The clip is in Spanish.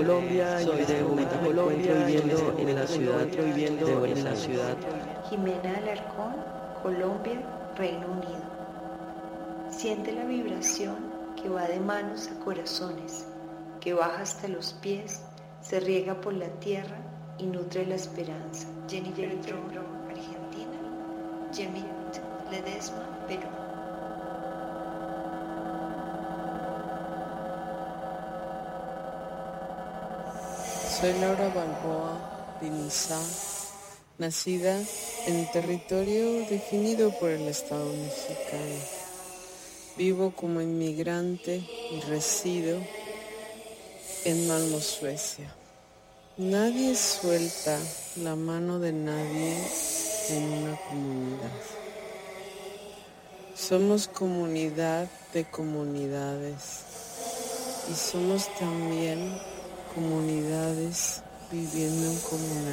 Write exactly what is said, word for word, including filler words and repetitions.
Colombia, soy de Bogotá, Colombia, viviendo en la ciudad, viviendo en la ciudad. Jimena Alarcón, Colombia, Reino Unido. Siente la vibración que va de manos a corazones, que baja hasta los pies, se riega por la tierra y nutre la esperanza. Jennifer Tron, Argentina. Yemit Ledesma, Perú. Soy Laura Balboa Pinizá, nacida en un territorio definido por el Estado mexicano. Vivo como inmigrante y resido en Malmö, Suecia. Nadie suelta la mano de nadie en una comunidad. Somos comunidad de comunidades y somos también comunidades viviendo en comunidad.